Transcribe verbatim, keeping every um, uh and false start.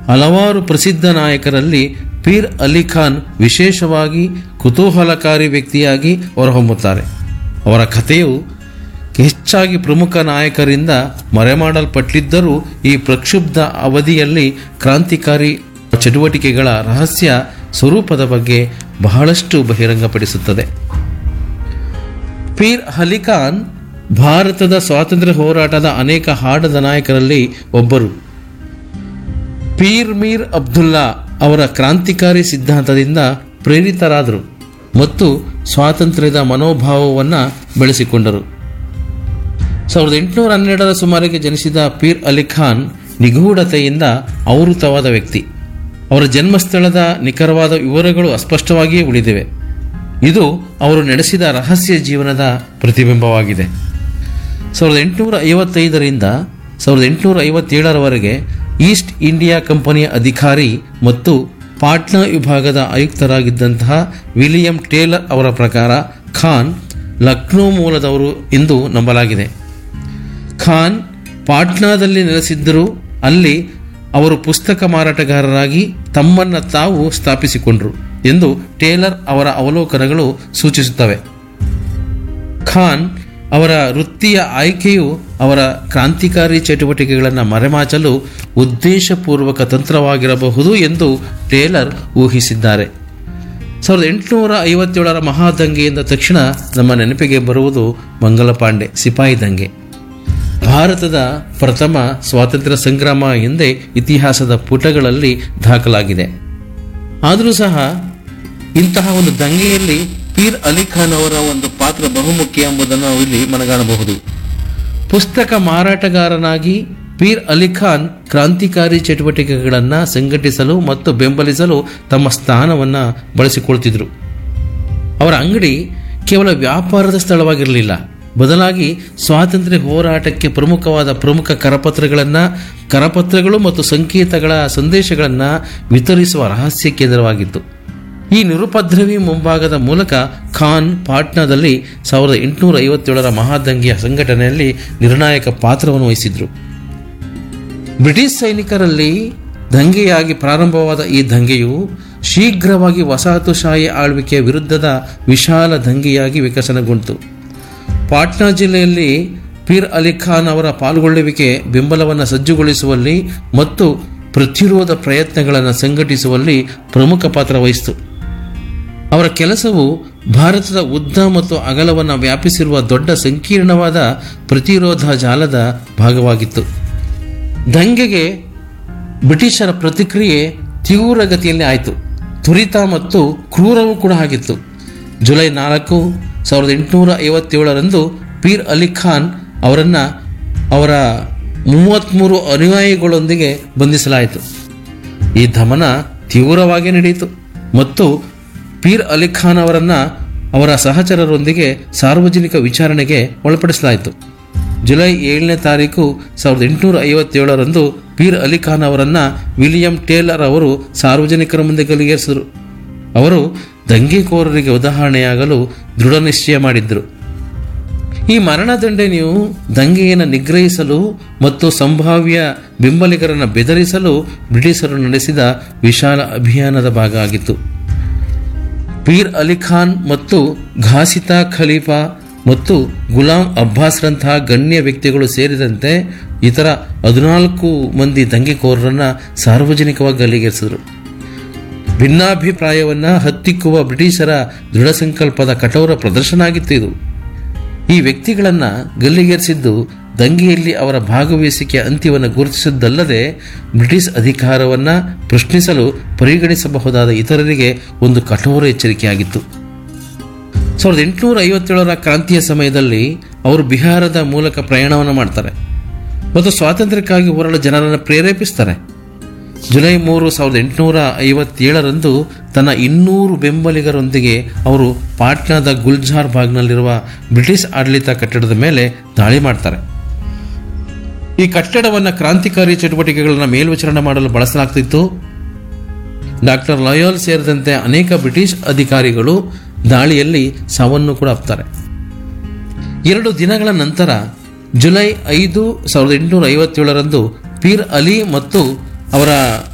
ಹಲವಾರು ಪ್ರಸಿದ್ಧ ನಾಯಕರಲ್ಲಿ ಪೀರ್ ಅಲಿ ಖಾನ್ ವಿಶೇಷವಾಗಿ ಕುತೂಹಲಕಾರಿ ವ್ಯಕ್ತಿಯಾಗಿ ಹೊರಹೊಮ್ಮುತ್ತಾರೆ. ಅವರ ಕಥೆಯು ಹೆಚ್ಚಾಗಿ ಪ್ರಮುಖ ನಾಯಕರಿಂದ ಮರೆಮಾಡಲ್ಪಟ್ಟಿದ್ದರೂ ಈ ಪ್ರಕ್ಷುಬ್ಧ ಅವಧಿಯಲ್ಲಿ ಕ್ರಾಂತಿಕಾರಿ ಚಟುವಟಿಕೆಗಳ ರಹಸ್ಯ ಸ್ವರೂಪದ ಬಗ್ಗೆ ಬಹಳಷ್ಟು ಬಹಿರಂಗಪಡಿಸುತ್ತದೆ. ಪೀರ್ ಅಲಿ ಖಾನ್ ಭಾರತದ ಸ್ವಾತಂತ್ರ್ಯ ಹೋರಾಟದ ಅನೇಕ ಹಾಡದ ನಾಯಕರಲ್ಲಿ ಒಬ್ಬರು. ಪೀರ್ ಮೀರ್ ಅಬ್ದುಲ್ಲಾ ಅವರ ಕ್ರಾಂತಿಕಾರಿ ಸಿದ್ಧಾಂತದಿಂದ ಪ್ರೇರಿತರಾದರು ಮತ್ತು ಸ್ವಾತಂತ್ರ್ಯದ ಮನೋಭಾವವನ್ನು ಬೆಳೆಸಿಕೊಂಡರು. ಸಾವಿರದ ಎಂಟುನೂರ ಹನ್ನೆರಡರ ಸುಮಾರಿಗೆ ಜನಿಸಿದ ಪೀರ್ ಅಲಿ ಖಾನ್ ನಿಗೂಢತೆಯಿಂದ ಆವೃತವಾದ ವ್ಯಕ್ತಿ. ಅವರ ಜನ್ಮಸ್ಥಳದ ನಿಖರವಾದ ವಿವರಗಳು ಅಸ್ಪಷ್ಟವಾಗಿಯೇ ಉಳಿದಿವೆ. ಇದು ಅವರು ನಡೆಸಿದ ರಹಸ್ಯ ಜೀವನದ ಪ್ರತಿಬಿಂಬವಾಗಿದೆ. ಸಾವಿರದ ಎಂಟುನೂರ ಐವತ್ತೈದರಿಂದ ಸಾವಿರದ ಎಂಟುನೂರ ಐವತ್ತೇಳರವರೆಗೆ ಈಸ್ಟ್ ಇಂಡಿಯಾ ಕಂಪನಿಯ ಅಧಿಕಾರಿ ಮತ್ತು ಪಾಟ್ನಾ ವಿಭಾಗದ ಆಯುಕ್ತರಾಗಿದ್ದಂತಹ ವಿಲಿಯಂ ಟೇಲರ್ ಅವರ ಪ್ರಕಾರ ಖಾನ್ ಲಕ್ನೋ ಮೂಲದವರು ಎಂದು ನಂಬಲಾಗಿದೆ. ಖಾನ್ ಪಾಟ್ನಾದಲ್ಲಿ ನೆಲೆಸಿದ್ದರೂ ಅಲ್ಲಿ ಅವರು ಪುಸ್ತಕ ಮಾರಾಟಗಾರರಾಗಿ ತಮ್ಮನ್ನು ತಾವು ಸ್ಥಾಪಿಸಿಕೊಂಡರು ಎಂದು ಟೇಲರ್ ಅವರ ಅವಲೋಕನಗಳು ಸೂಚಿಸುತ್ತವೆ. ಖಾನ್ ಅವರ ವೃತ್ತಿಯ ಆಯ್ಕೆಯು ಅವರ ಕ್ರಾಂತಿಕಾರಿ ಚಟುವಟಿಕೆಗಳನ್ನು ಮರೆಮಾಚಲು ಉದ್ದೇಶಪೂರ್ವಕ ತಂತ್ರವಾಗಿರಬಹುದು ಎಂದು ಟೇಲರ್ ಊಹಿಸಿದ್ದಾರೆ. ಸಾವಿರದ ಎಂಟುನೂರ ಐವತ್ತೇಳರ ಮಹಾದಂಗೆಯಿಂದ ತಕ್ಷಣ ನಮ್ಮ ನೆನಪಿಗೆ ಬರುವುದು ಮಂಗಲ ಪಾಂಡೆ ಸಿಪಾಯಿ ದಂಗೆ. ಭಾರತದ ಪ್ರಥಮ ಸ್ವಾತಂತ್ರ್ಯ ಸಂಗ್ರಾಮ ಎಂದೇ ಇತಿಹಾಸದ ಪುಟಗಳಲ್ಲಿ ದಾಖಲಾಗಿದೆ. ಆದರೂ ಸಹ ಇಂತಹ ಒಂದು ದಂಗೆಯಲ್ಲಿ ಪೀರ್ ಅಲಿ ಖಾನ್ ಅವರ ಒಂದು ಪಾತ್ರ ಬಹುಮುಖ್ಯ ಎಂಬುದನ್ನು ನಾವು ಇಲ್ಲಿ ಮನಗಾಣಬಹುದು. ಪುಸ್ತಕ ಮಾರಾಟಗಾರನಾಗಿ ಪೀರ್ ಅಲಿ ಖಾನ್ ಕ್ರಾಂತಿಕಾರಿ ಚಟುವಟಿಕೆಗಳನ್ನು ಸಂಘಟಿಸಲು ಮತ್ತು ಬೆಂಬಲಿಸಲು ತಮ್ಮ ಸ್ಥಾನವನ್ನು ಬಳಸಿಕೊಳ್ತಿದ್ರು. ಅವರ ಅಂಗಡಿ ಕೇವಲ ವ್ಯಾಪಾರದ ಸ್ಥಳವಾಗಿರಲಿಲ್ಲ, ಬದಲಾಗಿ ಸ್ವಾತಂತ್ರ್ಯ ಹೋರಾಟಕ್ಕೆ ಪ್ರಮುಖವಾದ ಪ್ರಮುಖ ಕರಪತ್ರಗಳನ್ನು ಕರಪತ್ರಗಳು ಮತ್ತು ಸಂಕೇತಗಳ ಸಂದೇಶಗಳನ್ನು ವಿತರಿಸುವ ರಹಸ್ಯ ಕೇಂದ್ರವಾಗಿತ್ತು. ಈ ನಿರುಪದ್ರವಿ ಮುಂಭಾಗದ ಮೂಲಕ ಖಾನ್ ಪಾಟ್ನಾದಲ್ಲಿ ಸಾವಿರದ ಎಂಟುನೂರ ಐವತ್ತೇಳರ ಮಹಾದಂಗೆಯ ಸಂಘಟನೆಯಲ್ಲಿ ನಿರ್ಣಾಯಕ ಪಾತ್ರವನ್ನು ವಹಿಸಿದ್ರು. ಬ್ರಿಟಿಷ್ ಸೈನಿಕರಲ್ಲಿ ದಂಗೆಯಾಗಿ ಪ್ರಾರಂಭವಾದ ಈ ದಂಗೆಯು ಶೀಘ್ರವಾಗಿ ವಸಾಹತುಶಾಹಿ ಆಳ್ವಿಕೆಯ ವಿರುದ್ಧದ ವಿಶಾಲ ದಂಗೆಯಾಗಿ ವಿಕಸನಗೊಂಡಿತು. ಪಾಟ್ನಾ ಜಿಲ್ಲೆಯಲ್ಲಿ ಪೀರ್ ಅಲಿ ಖಾನ್ ಅವರ ಪಾಲ್ಗೊಳ್ಳುವಿಕೆ ಬೆಂಬಲವನ್ನು ಸಜ್ಜುಗೊಳಿಸುವಲ್ಲಿ ಮತ್ತು ಪ್ರತಿರೋಧ ಪ್ರಯತ್ನಗಳನ್ನು ಸಂಘಟಿಸುವಲ್ಲಿ ಪ್ರಮುಖ ಪಾತ್ರ ವಹಿಸಿತು. ಅವರ ಕೆಲಸವು ಭಾರತದ ಉದ್ದ ಮತ್ತು ಅಗಲವನ್ನು ವ್ಯಾಪಿಸಿರುವ ದೊಡ್ಡ ಸಂಕೀರ್ಣವಾದ ಪ್ರತಿರೋಧ ಜಾಲದ ಭಾಗವಾಗಿತ್ತು. ದಂಗೆಗೆ ಬ್ರಿಟಿಷರ ಪ್ರತಿಕ್ರಿಯೆ ತೀವ್ರಗತಿಯಲ್ಲಿ ಆಯಿತು, ತ್ವರಿತ ಮತ್ತು ಕ್ರೂರವೂ ಕೂಡ ಆಗಿತ್ತು. ಜುಲೈ ನಾಲ್ಕು ಸಾವಿರದ ಎಂಟುನೂರ ಐವತ್ತೇಳರಂದು ಪೀರ್ ಅಲಿ ಖಾನ್ ಅವರನ್ನು ಅವರ ಮೂವತ್ತ್ಮೂರು ಅನುಯಾಯಿಗಳೊಂದಿಗೆ ಬಂಧಿಸಲಾಯಿತು. ಈ ದಮನ ತೀವ್ರವಾಗಿ ನಡೆಯಿತು ಮತ್ತು ಪೀರ್ ಅಲಿ ಖಾನ್ ಅವರನ್ನು ಅವರ ಸಹಚರರೊಂದಿಗೆ ಸಾರ್ವಜನಿಕ ವಿಚಾರಣೆಗೆ ಒಳಪಡಿಸಲಾಯಿತು. ಜುಲೈ ಏಳನೇ ತಾರೀಕು ಸಾವಿರದ ಎಂಟುನೂರ ಐವತ್ತೇಳರಂದು ಪೀರ್ ಅಲಿ ಖಾನ್ ಅವರನ್ನು ವಿಲಿಯಂ ಟೇಲರ್ ಅವರು ಸಾರ್ವಜನಿಕರ ಮುಂದೆ ಗಲ್ಲಿಗೇರಿಸಿದರು. ಅವರು ದಂಗೆಕೋರರಿಗೆ ಉದಾಹರಣೆಯಾಗಲು ದೃಢ ನಿಶ್ಚಯ ಮಾಡಿದ್ದರು. ಈ ಮರಣದಂಡನೆಯು ದಂಗೆಯನ್ನು ನಿಗ್ರಹಿಸಲು ಮತ್ತು ಸಂಭಾವ್ಯ ಬೆಂಬಲಿಗರನ್ನು ಬೆದರಿಸಲು ಬ್ರಿಟಿಷರು ನಡೆಸಿದ ವಿಶಾಲ ಅಭಿಯಾನದ ಭಾಗ ಆಗಿತ್ತು. ಪೀರ್ ಅಲಿ ಖಾನ್ ಮತ್ತು ಘಾಸಿತಾ ಖಲೀಫಾ ಮತ್ತು ಗುಲಾಂ ಅಬ್ಬಾಸ್ರಂತಹ ಗಣ್ಯ ವ್ಯಕ್ತಿಗಳು ಸೇರಿದಂತೆ ಇತರ ಹದಿನಾಲ್ಕು ಮಂದಿ ದಂಗೆಕೋರರನ್ನು ಸಾರ್ವಜನಿಕವಾಗಿ ಗಲ್ಲಿಗೇರಿಸಿದರು. ಭಿನ್ನಾಭಿಪ್ರಾಯವನ್ನು ಹತ್ತಿಕ್ಕುವ ಬ್ರಿಟಿಷರ ದೃಢ ಸಂಕಲ್ಪದ ಕಠೋರ ಪ್ರದರ್ಶನ ಆಗಿತ್ತು ಇದು. ಈ ವ್ಯಕ್ತಿಗಳನ್ನು ಗಲ್ಲಿಗೇರಿಸಿದ್ದು ದಂಗೆಯಲ್ಲಿ ಅವರ ಭಾಗವಹಿಸಿಕೆಯ ಅಂತ್ಯವನ್ನು ಗುರುತಿಸಿದ್ದಲ್ಲದೆ ಬ್ರಿಟಿಷ್ ಅಧಿಕಾರವನ್ನು ಪ್ರಶ್ನಿಸಲು ಪರಿಗಣಿಸಬಹುದಾದ ಇತರರಿಗೆ ಒಂದು ಕಠೋರ ಎಚ್ಚರಿಕೆಯಾಗಿತ್ತು. ಸಾವಿರದ ಎಂಟುನೂರ ಐವತ್ತೇಳರ ಕ್ರಾಂತಿಯ ಸಮಯದಲ್ಲಿ ಅವರು ಬಿಹಾರದ ಮೂಲಕ ಪ್ರಯಾಣವನ್ನು ಮಾಡ್ತಾರೆ ಮತ್ತು ಸ್ವಾತಂತ್ರ್ಯಕ್ಕಾಗಿ ಹೋರಾಡಲು ಜನರನ್ನು ಪ್ರೇರೇಪಿಸ್ತಾರೆ. ಜುಲೈ ಮೂರು ಸಾವಿರದ ಎಂಟುನೂರ ಐವತ್ತೇಳರಂದು ತನ್ನ ಇನ್ನೂರು ಬೆಂಬಲಿಗರೊಂದಿಗೆ ಅವರು ಪಾಟ್ನಾದ ಗುಲ್ಜಾರ್ ಬಾಗ್ನಲ್ಲಿರುವ ಬ್ರಿಟಿಷ್ ಆಡಳಿತ ಕಟ್ಟಡದ ಮೇಲೆ ದಾಳಿ ಮಾಡ್ತಾರೆ. ಈ ಕಟ್ಟಡವನ್ನು ಕ್ರಾಂತಿಕಾರಿ ಚಟುವಟಿಕೆಗಳನ್ನು ಮೇಲ್ವಿಚಾರಣೆ ಮಾಡಲು ಬಳಸಲಾಗ್ತಿತ್ತು. ಡಾಕ್ಟರ್ ಲಾಯಲ್ ಸೇರಿದಂತೆ ಅನೇಕ ಬ್ರಿಟಿಷ್ ಅಧಿಕಾರಿಗಳು ದಾಳಿಯಲ್ಲಿ ಸಾವನ್ನು ಕೂಡ ಅಪ್ತಾರೆ. ಎರಡು ದಿನಗಳ ನಂತರ ಜುಲೈ ಐದು ಸಾವಿರದ ಎಂಟುನೂರ ಐವತ್ತೇಳರಂದು ಪೀರ್ ಅಲಿ ಮತ್ತು ಅವರ